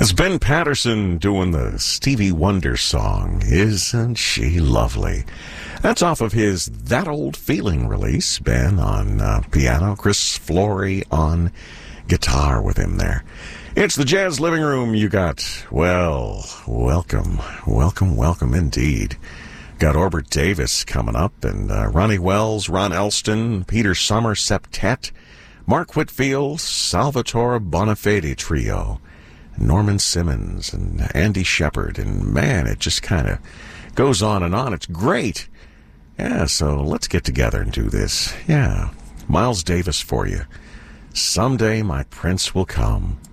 It's Ben Patterson doing the Stevie Wonder song, Isn't She Lovely? That's off of his That Old Feeling release. Ben on piano, Chris Flory on guitar with him there. It's the Jazz Living Room. You got, well, welcome indeed. Got Orbert Davis coming up, and Ronnie Wells, Ron Elston, Peter Summer Septet, Mark Whitfield, Salvatore Bonafede Trio, Norman Simmons, and Andy Shepard. And man, it just kind of goes on and on. It's great. Yeah, so let's get together and do this. Yeah, Miles Davis for you. Someday my prince will come.